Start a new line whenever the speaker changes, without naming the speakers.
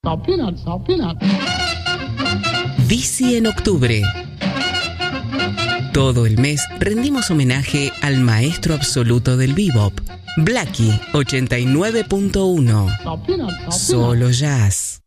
Bici en octubre. Todo el mes rendimos homenaje al maestro absoluto del bebop, Blackie 89.1. Solo jazz.